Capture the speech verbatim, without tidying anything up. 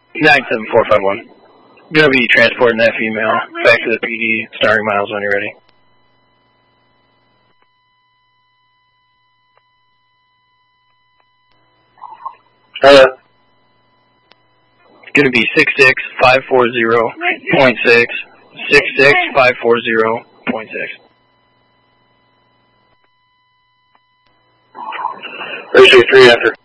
nine seven four five one. Going to be transporting that female back to the P D, starting miles when you're ready. Hello. It's going to be six six five four zero point six, six six five four zero point six. Ratio three after.